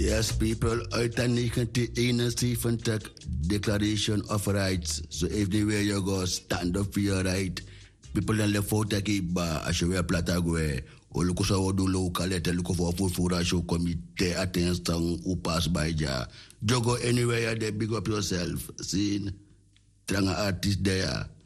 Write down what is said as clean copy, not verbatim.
Yes, people, uit 1971 Declaration of Rights. So everywhere you go, stand up for your right. People in the photo ba ashewe platagwe. Oluko sa wodu local et luko for fufura show committee attention who pass by ja. Jogo anywhere you big up yourself. See, tranga artist there.